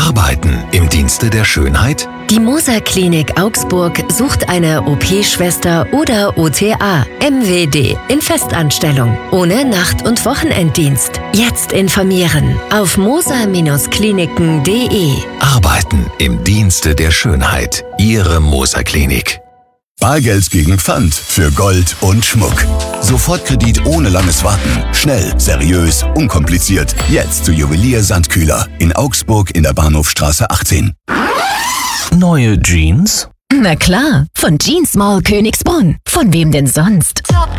Arbeiten im Dienste der Schönheit? Die Moser Klinik Augsburg sucht eine OP-Schwester oder OTA, MWD, in Festanstellung, ohne Nacht- und Wochenenddienst. Jetzt informieren auf moser-kliniken.de. Arbeiten im Dienste der Schönheit. Ihre Moser Klinik. Bargeld gegen Pfand für Gold und Schmuck. Sofortkredit ohne langes Warten. Schnell, seriös, unkompliziert. Jetzt zu Juwelier Sandkühler in Augsburg in der Bahnhofstraße 18. Neue Jeans? Na klar, von Jeans Mall Königsbrunn. Von wem denn sonst?